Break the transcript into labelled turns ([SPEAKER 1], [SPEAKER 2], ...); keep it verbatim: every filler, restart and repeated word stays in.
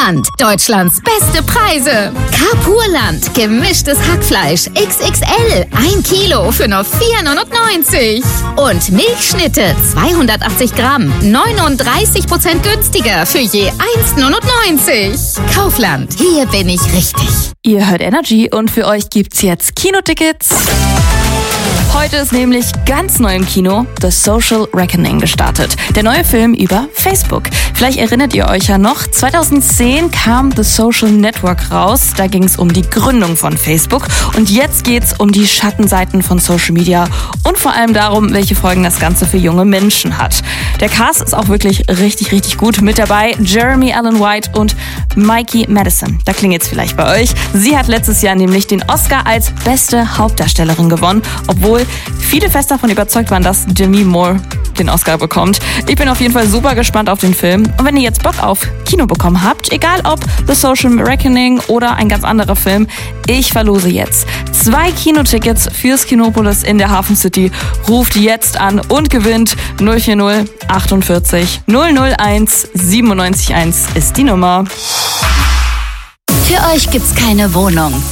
[SPEAKER 1] Kaufland. Deutschlands beste Preise. Carpurland. Gemischtes Hackfleisch X X L. Ein Kilo für nur vier neunundneunzig. Und Milchschnitte zweihundertachtzig Gramm. neununddreißig Prozent günstiger für je eins neunundneunzig. Kaufland. Hier bin ich richtig.
[SPEAKER 2] Ihr hört Energy und für euch gibt's jetzt Kinotickets. Heute ist nämlich ganz neu im Kino The Social Reckoning gestartet. Der neue Film über Facebook. Vielleicht erinnert ihr euch ja noch, zweitausendzehn kam The Social Network raus. Da ging es um die Gründung von Facebook. Und jetzt geht's um die Schattenseiten von Social Media und vor allem darum, welche Folgen das Ganze für junge Menschen hat. Der Cast ist auch wirklich richtig, richtig gut mit dabei. Jeremy Allen White und Mikey Madison. Da klingelt's vielleicht bei euch. Sie hat letztes Jahr nämlich den Oscar als beste Hauptdarstellerin gewonnen, obwohl viele fest davon überzeugt waren, dass Demi Moore den Oscar bekommt. Ich bin auf jeden Fall super gespannt auf den Film. Und wenn ihr jetzt Bock auf Kino bekommen habt, egal ob The Social Reckoning oder ein ganz anderer Film, ich verlose jetzt zwei Kinotickets fürs Kinopolis in der Hafen City. Ruft jetzt an und gewinnt. null vier null achtundvierzig null null eins siebenundneunzig eins ist die Nummer.
[SPEAKER 1] Für euch gibt's keine Wohnung.